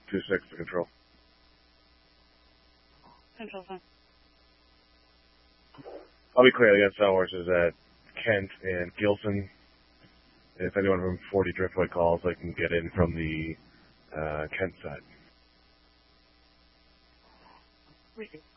2-6 to control. Control phone. I'll be clear, I got Star Horses at Kent and Gilson. If anyone from 40 Driftway calls, I can get in from the Kent side. Receive.